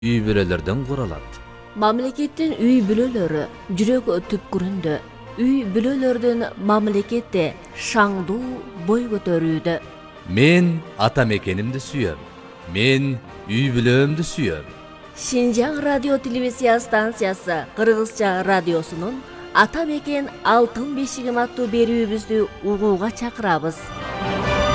үй бүлөлөрдөн куралат. Мамлекеттин үй бүлөлөрү жүрөк түпкүрүндө, үй бүлөлөрдүн мамлекетте шаңдуу бой көтөрүүдө. Мен ата мекенимди сүйөм. Мен үй бүлөмдү сүйөм. Шинжаң радио телевизия станциясы Кыргызча радиосунун Ата мекен алтын бешигим аттуу берүүбүздү угууга чакырабыз.